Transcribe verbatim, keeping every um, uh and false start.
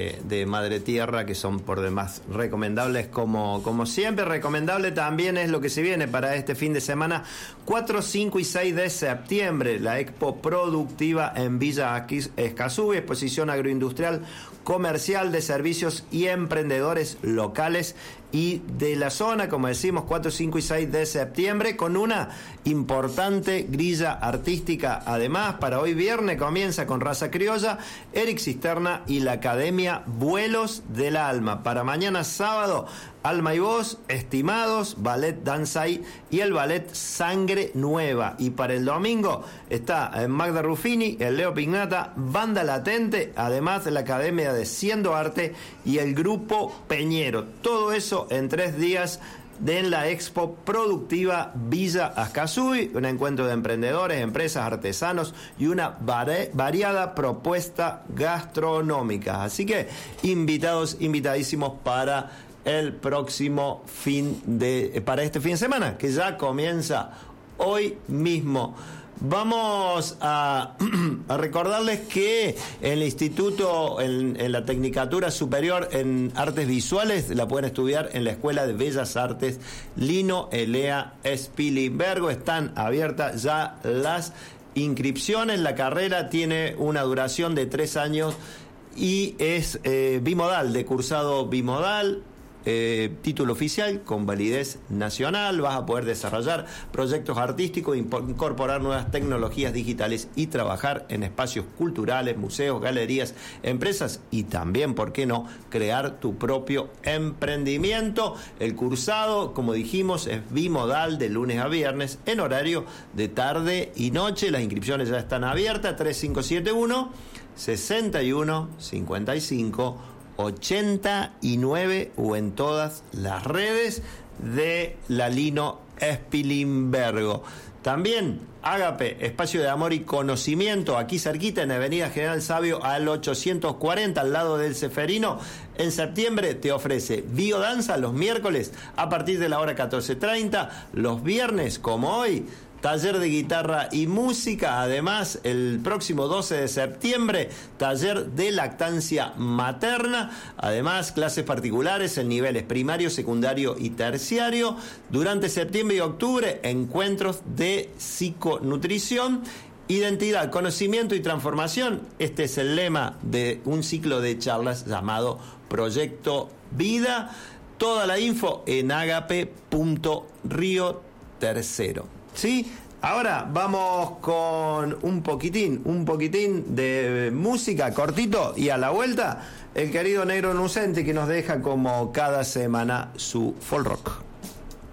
eh, de Madre Tierra, que son por demás recomendables como, como siempre. Recomendable también es lo que se viene para este fin de semana, cuatro, cinco y seis de septiembre, la Expo Productiva en Villa Escazú, exposición agroindustrial, comercial, de servicios y emprendedores locales y de la zona, como decimos, cuatro, cinco y seis de septiembre, con una importante grilla artística. Además, para hoy viernes comienza con Raza Criolla, Eric Cisterna y la Academia Vuelos del Alma. Para mañana sábado, Alma y Voz, Estimados, Ballet Danzai y el Ballet Sangre Nueva. Y para el domingo está Magda Ruffini, el Leo Pignata, Banda Latente, además de la Academia de Siendo Arte y el Grupo Peñero. Todo eso en tres días de en la Expo Productiva Villa Ascasuy, un encuentro de emprendedores, empresas, artesanos y una vari- variada propuesta gastronómica. Así que invitados, invitadísimos para el próximo fin de, para este fin de semana, que ya comienza hoy mismo. Vamos a, a recordarles que el instituto, en, en la Tecnicatura Superior en Artes Visuales, la pueden estudiar en la Escuela de Bellas Artes Lino Elea Spilimbergo. Están abiertas ya las inscripciones. La carrera tiene una duración de tres años y es eh, bimodal, de cursado bimodal. Eh, título oficial con validez nacional. Vas a poder desarrollar proyectos artísticos, incorporar nuevas tecnologías digitales y trabajar en espacios culturales, museos, galerías, empresas y también, ¿por qué no?, crear tu propio emprendimiento. El cursado, como dijimos, es bimodal de lunes a viernes en horario de tarde y noche. Las inscripciones ya están abiertas. Tres cinco siete uno, seis uno, cinco cinco ochenta y nueve o en todas las redes de la Lino Spilimbergo. También Ágape, espacio de amor y conocimiento, aquí cerquita en Avenida General Sabio al ochocientos cuarenta, al lado del Ceferino. En septiembre te ofrece biodanza los miércoles a partir de la hora catorce treinta, los viernes como hoy, taller de guitarra y música. Además, el próximo doce de septiembre, taller de lactancia materna. Además, clases particulares en niveles primario, secundario y terciario. Durante septiembre y octubre, encuentros de psiconutrición. Identidad, conocimiento y transformación. Este es el lema de un ciclo de charlas llamado Proyecto Vida. Toda la info en agape punto río tercero. ¿Sí? Ahora vamos con un poquitín, un poquitín de música cortito y a la vuelta el querido Negro Nucente, que nos deja como cada semana su folk rock.